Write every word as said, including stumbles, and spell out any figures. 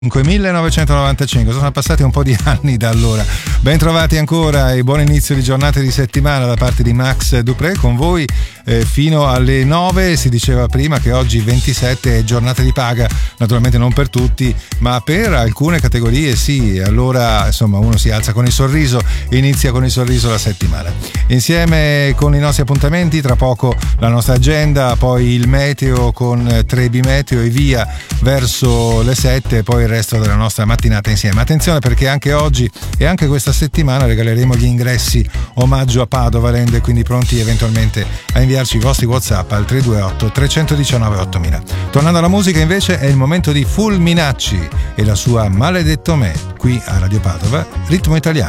millenovecentonovantacinque, sono passati un po' di anni da allora. Ben trovati ancora e buon inizio di giornata di settimana da parte di Max Dupré con voi eh, fino alle nove. Si diceva prima che oggi ventisette è giornata di paga, naturalmente non per tutti, ma per alcune categorie sì. Allora insomma uno si alza con il sorriso e inizia con il sorriso la settimana. Insieme con i nostri appuntamenti, tra poco la nostra agenda, poi il meteo con Trebi Meteo e via verso le sette, poi il resto della nostra mattinata insieme. Attenzione perché anche oggi e anche questa settimana regaleremo gli ingressi omaggio a Padova, rende quindi pronti eventualmente a inviarci i vostri WhatsApp al tre due otto tre uno nove ottomila. Tornando alla musica invece è il momento di Fulminacci e la sua Maledetto Me qui a Radio Padova, Ritmo Italiano.